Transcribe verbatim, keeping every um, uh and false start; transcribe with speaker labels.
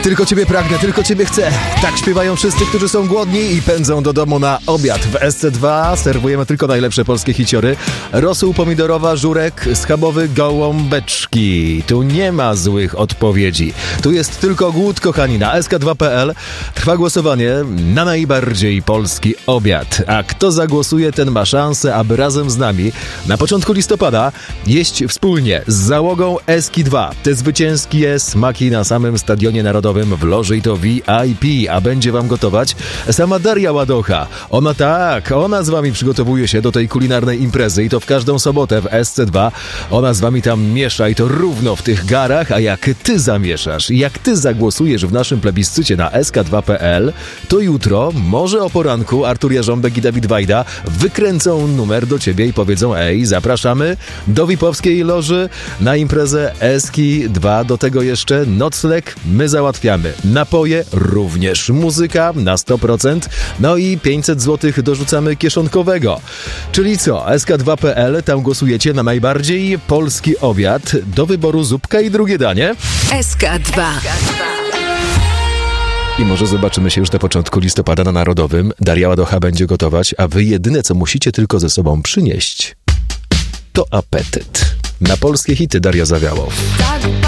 Speaker 1: Tylko ciebie pragnę, tylko ciebie chcę. Tak śpiewają wszyscy, którzy są głodni i pędzą do domu na obiad. W S C dwa serwujemy tylko najlepsze polskie hiciory. Rosół pomidorowa, żurek, schabowy, gołąbeczki. Tu nie ma złych odpowiedzi. Tu jest tylko głód, kochani. Na S K dwa kropka P L trwa głosowanie na najbardziej polski obiad. A kto zagłosuje, ten ma szansę, aby razem z nami na początku listopada jeść wspólnie z załogą S K dwa. Te zwycięskie smaki na samym Stadionie Narodowym w loży i to V I P, a będzie wam gotować sama Daria Ładocha. Ona tak, ona z wami przygotowuje się do tej kulinarnej imprezy i to w każdą sobotę w S C dwa. Ona z wami tam miesza i to równo w tych garach, a jak ty zamieszasz, jak ty zagłosujesz w naszym plebiscycie na S K dwa kropka P L, to jutro, może o poranku, Artur Jarząbek i Dawid Wajda wykręcą numer do ciebie i powiedzą: ej, zapraszamy do V I P-owskiej loży na imprezę S K dwa. Do tego jeszcze nocleg my załatwiamy. Napoje również, muzyka na sto procent, no i pięćset złotych dorzucamy kieszonkowego. Czyli co? S K dwa kropka P L, tam głosujecie na najbardziej polski obiad. Do wyboru zupka i drugie danie.
Speaker 2: S K dwa.
Speaker 1: I może zobaczymy się już na początku listopada na Narodowym. Daria Ładocha będzie gotować, a wy jedyne, co musicie tylko ze sobą przynieść, to apetyt. Na polskie hity Daria Zawiałow.